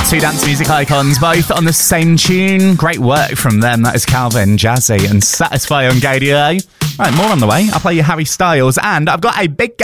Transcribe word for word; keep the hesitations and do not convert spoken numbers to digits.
Two dance music icons, both on the same tune. Great work from them. That is Calvin, Jazzy and Satisfy on K D A. Right, more on the way. I'll play you Harry Styles, and I've got a big